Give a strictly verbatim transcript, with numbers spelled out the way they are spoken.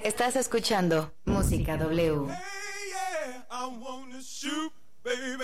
Estás escuchando Música W. Hey, yeah, I wanna shoot, baby.